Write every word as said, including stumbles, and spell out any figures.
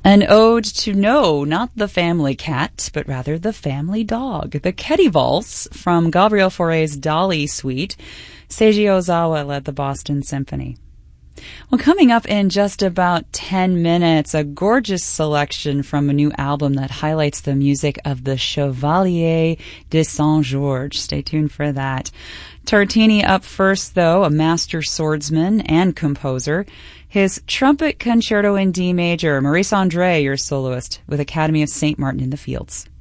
An ode to no, not the family cat, but rather the family dog. The Ketty Valse from Gabriel Fauré's Dali Suite. Seiji Ozawa led the Boston Symphony. Well, coming up in just about ten minutes, a gorgeous selection from a new album that highlights the music of the Chevalier de Saint-Georges. Stay tuned for that. Tartini up first, though, a master swordsman and composer. His Trumpet Concerto in D Major, Maurice Andre, your soloist, with Academy of Saint Martin in the Fields.